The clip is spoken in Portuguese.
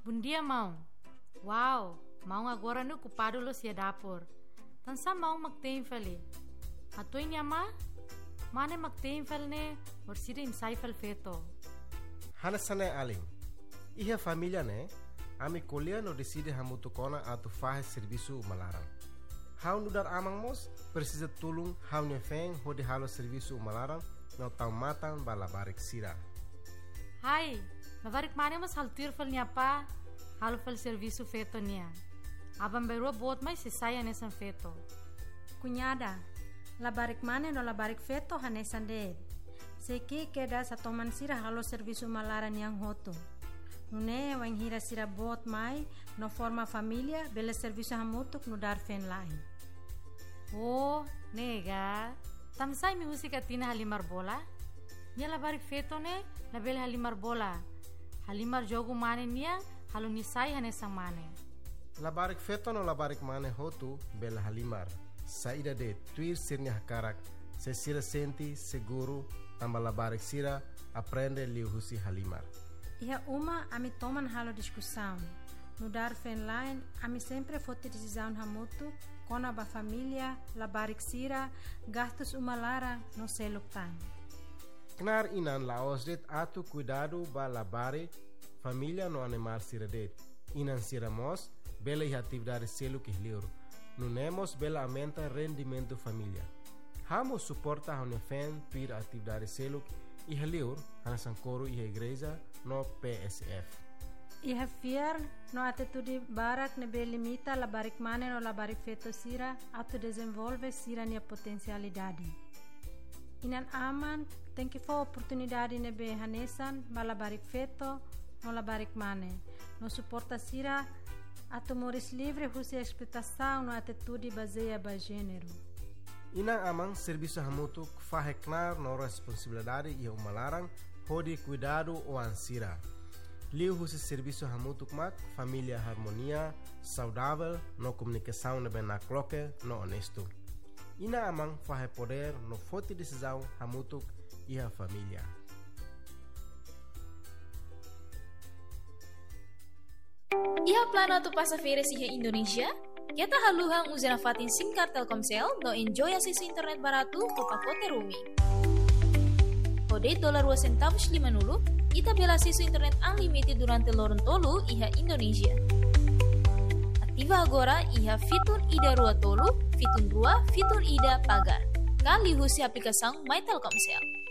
bom dia, mau. Wow, mau agora no ocupado lo sia dapur. Tansa mau magtein fali. Atoy niya ma? Mane magtein fal ne, orsida insay fal feto. Hanasane aling. Iha família ne, ami kolia no decide hamutu kona atu fahe serviço malarang. Hau no dar amang mos, precisa tulung hau ne feng hodi halo serviço malarang no tau matan balabarik sira. Hai, labarik mane mas haltir fal niya pa, halo fal serviço feto niya. Abang berua bot mai se saya nesan feto. Cunhada, labarik mane no labarik feto hanesan de. Seki queda sa toman sira halo serviço malaran yang hotu. Nune wang hira sira bot mai no forma família bela serviço hamutuk no dar fen lain. Oh, nega. Tamsay mi musika tina halimar bola? Nia labarik feto ne na bela halimar bola. Halimar jogo mane nia halo nisay hanesang mane. Labarik feto no labarik mane hotu bela halimar. Saída de tuir sirnya hakarak, se sira senti seguro tamba labarik sira aprende liu husi halimar. Iha uma ami toman halo discussão. No dar fen line, ami sempre fote decisão hamutu kona ba família labarik sira gastos umalara no seluktan. Knar inan laos det atu cuidado ba labare família no animar sira det. Inan sira mos bela iha atividade seluk ihliur. Nunemos bela aumenta rendimento família. Hamo suporta hone fen tuir atividade seluk ihliur hanasan coro iha igreja no PSF. Iha fiar no atitude barak nebe limita labarik mane no labarik feto sira auto desenvolve sira nia potencialidade. Inan aman tem que for oportunidade nebe hanesan ba labarik feto no labarik mane. No suporta sira ato moris livre husi explotação no atitude baseia ba gênero. Inang amang serviço hamutuk faheknar no responsabilidade e umalarang hodi cuidado o ansira. Liu husi serviço hamutuk mak família harmonia, saudável, no comunicação nebe na cloque, no honesto. Ina amang fahe poder no forte decisão hamutuk e a família. Iha plano tu passageira siha Indonesia? Kita haluhang uzana fatin SIM card Telkomsel no enjoy akses internet baratu ke pakote rumi. Kode $2.50 ita bela akses internet unlimited durante lorong tolu iha Indonesia. Aktiva agora iha fitur ida rua tolu, fitur rua, fitur ida pagar. Kali husi aplikasang My Telkomsel.